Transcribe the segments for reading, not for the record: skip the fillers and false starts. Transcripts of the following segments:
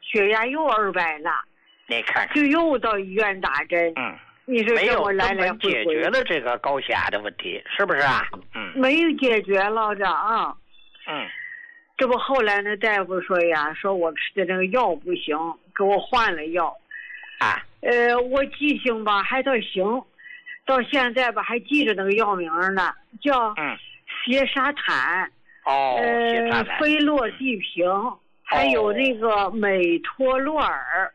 血压又200了， 你看看， 就又到医院打针。你说没有我来来根本解决了这个高血压的问题，是不是啊？ 没有解决了这啊。这不后来那大夫说呀，说我吃的那个药不行，给我换了药。我记性吧还倒行，到现在吧还记着那个药名呢，叫缬沙坦。菲洛地平，还有那个美托洛尔。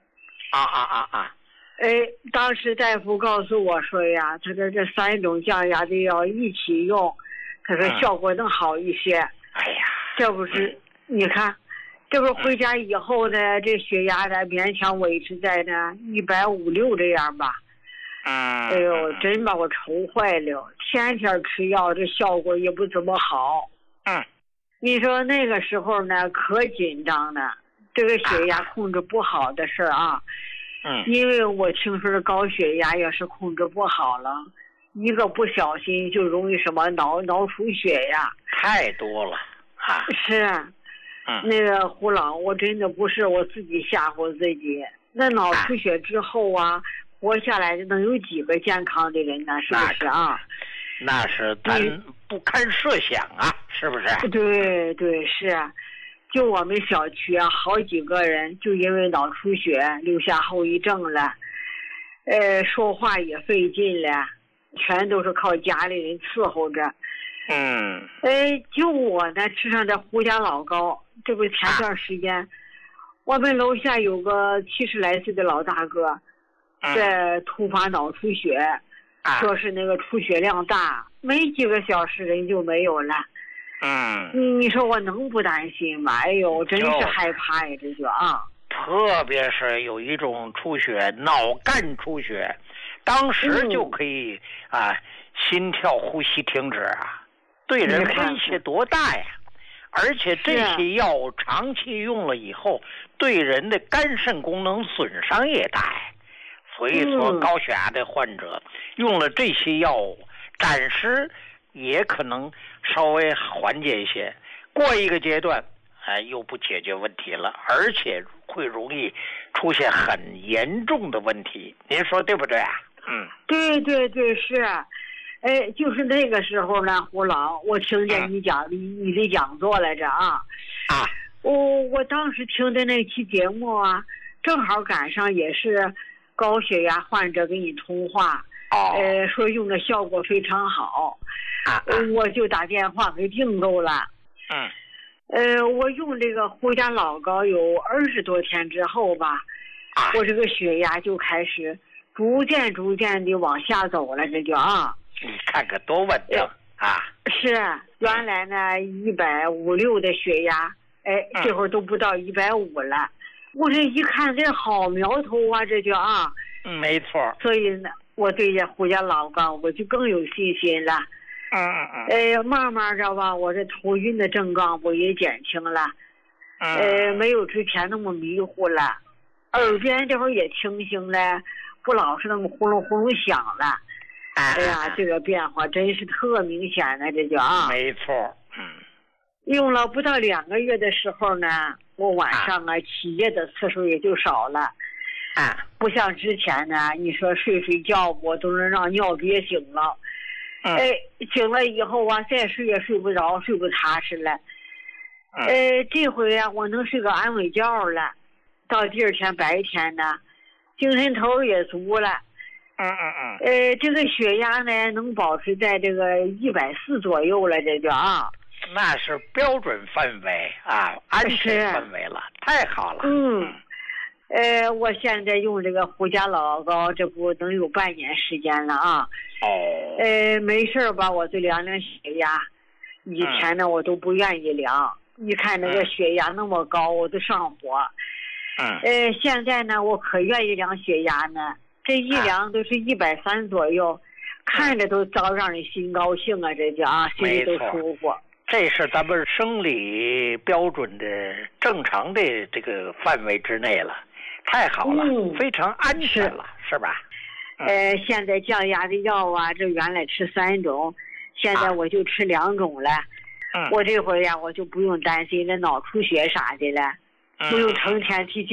当时大夫告诉我说呀，他说这3种降压的药一起用，他说效果能好一些。这不是你看，这不是回家以后呢，这血压呢勉强维持在呢150-160这样吧。哎呦，真把我愁坏了，天天吃药，这效果也不怎么好。你说那个时候呢，可紧张了，这个血压控制不好的事儿啊。因为我听说这高血压要是控制不好了，一个不小心就容易什么脑出血呀， 太多了啊。 是，那个胡老，我真的不是我自己吓唬自己。那脑出血之后啊，活下来的能有几个健康的人呢？是不是啊？ 那是咱不堪设想啊，是不是？ 对，是啊。就我们小区啊，好几个人就因为脑出血留下后遗症了，说话也费劲了，全都是靠家里人伺候着。就我呢吃上这胡家老膏，这不前段时间，我们楼下有个70来岁的老大哥，在突发脑出血，说是那个出血量大，没几个小时人就没有了。你说我能不担心吗？哎呦，真是害怕呀，这就啊。 特别是有一种出血，脑干出血，当时就可以心跳呼吸停止啊，对人威胁多大呀！而且这些药长期用了以后，对人的肝肾功能损伤也大呀。所以说，高血压的患者用了这些药物，暂时也可能稍微缓解一些，过一个阶段又不解决问题了，而且会容易出现很严重的问题，您说对不对啊？ 对，是。就是那个时候呢，胡老，我听见你讲你的讲座来着啊。我当时听的那期节目啊，正好赶上也是高血压患者跟你通话。说用的效果非常好，我就打电话给订购了。我用这个胡家老膏有20多天之后吧，我这个血压就开始逐渐的往下走了，这就你看看多稳定是，原来呢150-160的血压，这会儿都不到150了。我这一看这好苗头啊，这就没错。 所以呢，我对这胡家老膏我就更有信心了。慢慢的吧，我这头晕的症状我也减轻了。没有之前那么迷糊了，耳边这会儿也清醒了，不老是那么呼隆呼隆响了。哎呀，这个变化真是特明显的，这就没错。 用了不到2个月的时候呢，我晚上起夜的次数也就少了。不像之前呢，你说睡觉我都能让尿憋醒了。醒了以后再睡也睡不着，睡不踏实了。这回我能睡个安稳觉了，到第二天白天呢，精神头也足了。这个血压呢能保持在这个140左右了，这就那是标准范围安全范围了，太好了。 我现在用这个胡家老膏，这不能有半年时间了没事吧，我就量量血压。以前呢，我都不愿意量，一看那个血压那么高，我都上火。现在呢，我可愿意量血压呢，这一量都是130左右，看着都早让人心高兴啊，这就心里都舒服。 这是咱们生理标准的正常的这个范围之内了，太好了，非常安全了，是吧？ 现在降压的药这原来吃3种，现在我就吃2种了。我这回我就不用担心那脑出血啥的了，不用成天提